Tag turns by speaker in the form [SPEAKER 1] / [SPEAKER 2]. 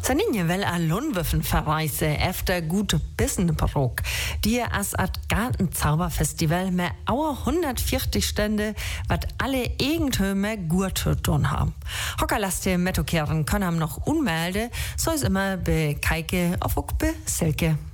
[SPEAKER 1] Saninje will a Lundwürfen verreise efter gut Bissenbrok. Die as at Gartenzauberfestival mit auer 140 Stände, wat alle Egentümer gut zu tun haben. Hockerlaste Mettokehren können noch unmelde, so ist immer be Keike auf be Silke.